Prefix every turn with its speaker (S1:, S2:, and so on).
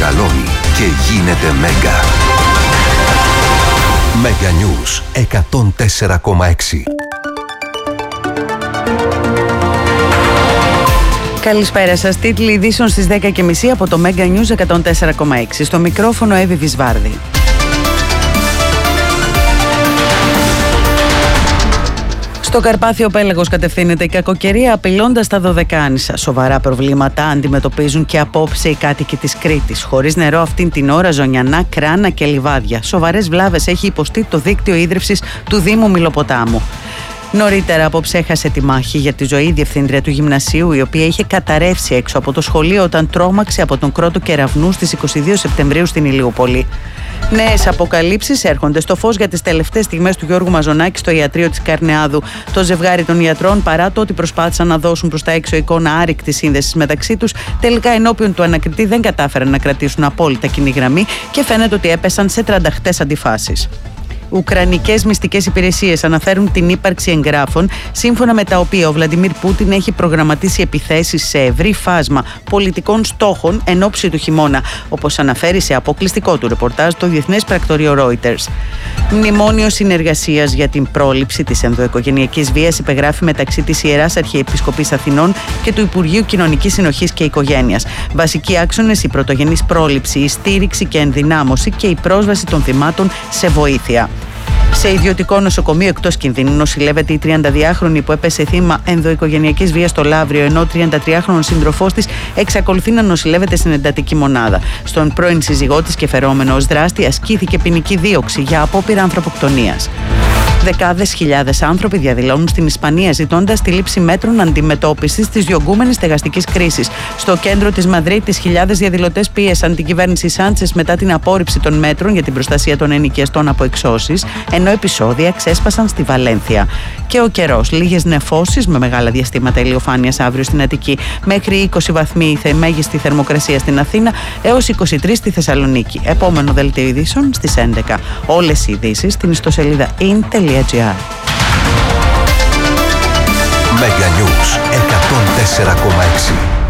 S1: μεγαλώνει και γίνεται Μέγκα. Μέγκα News 104,6.
S2: Καλησπέρα σας. Τίτλοι ειδήσεων στις 10:30 από το Μέγκα News 104,6. Στο μικρόφωνο Εύη Βυσβάρδη. Στο Καρπάθιο Πέλαγος κατευθύνεται η κακοκαιρία, απειλώντας τα Δωδεκάνησα. Σοβαρά προβλήματα αντιμετωπίζουν και απόψε οι κάτοικοι της Κρήτης. Χωρίς νερό αυτήν την ώρα, ζωνιανά, κράνα και λιβάδια. Σοβαρές βλάβες έχει υποστεί το δίκτυο ίδρυυσης του Δήμου Μυλοποτάμου. Νωρίτερα απόψε έχασε τη μάχη για τη ζωή η διευθύντρια του γυμνασίου, η οποία είχε καταρρεύσει έξω από το σχολείο όταν τρόμαξε από τον κρότο κεραυνού στις 22 Σεπτεμβρίου στην Ηλιούπολη. Νέες αποκαλύψεις έρχονται στο φως για τις τελευταίες στιγμές του Γιώργου Μαζονάκη στο ιατρείο της Καρνεάδου. Το ζευγάρι των ιατρών, παρά το ότι προσπάθησαν να δώσουν προς τα έξω εικόνα άρρηκτης σύνδεσης μεταξύ τους, τελικά ενώπιον του ανακριτή δεν κατάφεραν να κρατήσουν απόλυτα κοινή γραμμή και φαίνεται ότι έπεσαν σε τρανταχτές αντιφάσεις. Ουκρανικές μυστικές υπηρεσίες αναφέρουν την ύπαρξη εγγράφων σύμφωνα με τα οποία ο Βλαντιμίρ Πούτιν έχει προγραμματίσει επιθέσεις σε ευρύ φάσμα πολιτικών στόχων εν ώψη του χειμώνα, όπως αναφέρει σε αποκλειστικό του ρεπορτάζ το διεθνές πρακτορείο Reuters. Μνημόνιο συνεργασίας για την πρόληψη της ενδοοικογενειακής βίας υπεγράφει μεταξύ της Ιεράς Αρχιεπισκοπής Αθηνών και του Υπουργείου Κοινωνικής Συνοχής και Οικογένειας. Βασικοί άξονες: η πρωτογενής πρόληψη, η στήριξη και ενδυνάμωση και η πρόσβαση των θυμάτων σε βοήθεια. Σε ιδιωτικό νοσοκομείο εκτός κινδύνου νοσηλεύεται η 32χρονη που έπεσε θύμα ενδοοικογενειακής βίας στο Λαύριο, ενώ ο 33χρονος σύντροφός της εξακολουθεί να νοσηλεύεται στην εντατική μονάδα. Στον πρώην σύζυγό της και φερόμενο ως δράστη ασκήθηκε ποινική δίωξη για απόπειρα ανθρωποκτονίας. Δεκάδες χιλιάδες άνθρωποι διαδηλώνουν στην Ισπανία ζητώντας τη λήψη μέτρων αντιμετώπισης της διωγγούμενης στεγαστικής κρίσης. Στο κέντρο της Μαδρίτης, χιλιάδες διαδηλωτές πίεσαν την κυβέρνηση Σάντσες μετά την απόρριψη των μέτρων για την προστασία των ενοικιαστών από εξώσεις, ενώ επεισόδια ξέσπασαν στη Βαλένθια. Και ο καιρός: λίγες νεφώσεις με μεγάλα διαστήματα ηλιοφάνειας αύριο στην Αττική, μέχρι 20 βαθμοί η μέγιστη θερμοκρασία στην Αθήνα, έως 23 στη Θεσσαλονίκη. Επόμενο δελτίο ειδήσεων στις 11. Όλες οι ειδήσεις στην ιστοσελίδα in.gr.
S1: Μέγκα News 104,6.